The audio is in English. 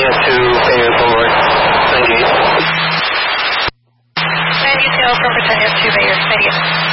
Virginia to Bayard Boulevard. 98. 90 tail from Virginia to Bayard. 98.